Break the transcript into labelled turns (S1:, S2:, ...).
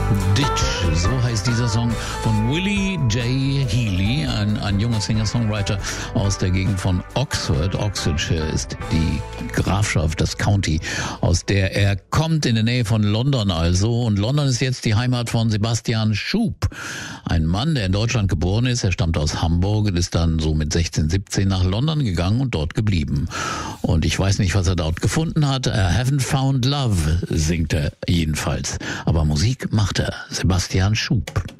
S1: Ditch, so heißt dieser Song von Willie J. Healy, ein junger Singer-Songwriter aus der Gegend von Oxford. Oxfordshire ist die Grafschaft, das County, aus der er kommt, in der Nähe von London also. Und London ist jetzt die Heimat von Sebastian Schub, ein Mann, der in Deutschland geboren ist. Er stammt aus Hamburg und ist dann so mit 16, 17 nach London gegangen und dort geblieben. Und ich weiß nicht, was er dort gefunden hat. I haven't found love, singt er jedenfalls. Aber Musik macht er. Sebastian Schub.